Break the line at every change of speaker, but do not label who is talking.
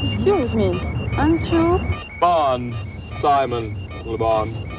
Excuse me, aren't you?
Bond. Simon Le Bon.